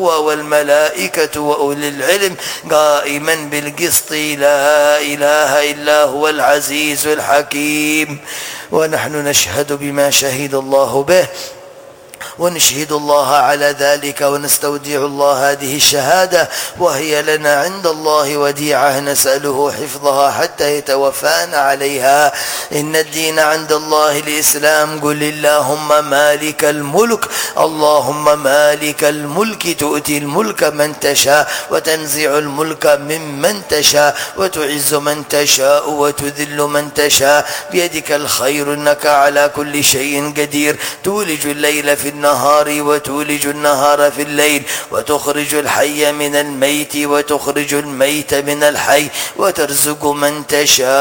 والملائكة وأولي العلم قائما بالقسط لا إله إلا هو العزيز الحكيم. ونحن نشهد بما شهد الله به ونشهد الله على ذلك ونستودع الله هذه الشهادة، وهي لنا عند الله وديعة نسأله حفظها حتى يتوفانا عليها. إن الدين عند الله الإسلام. قل اللهم مالك الملك، اللهم مالك الملك تؤتي الملك من تشاء وتنزع الملك ممن تشاء وتعز من تشاء وتذل من تشاء، بيدك الخير إنك على كل شيء قدير. تولج الليل في النهار وتولج النهار في الليل، وتخرج الحي من الميت وتخرج الميت من الحي، وترزق من تشاء